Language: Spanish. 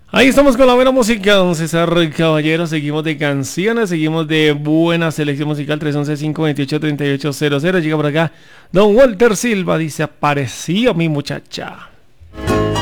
Ahí estamos con la buena música, don César Caballero. Seguimos de canciones, seguimos de buena selección musical. 311-528-3800. Llega por acá don Walter Silva, dice: apareció mi muchacha.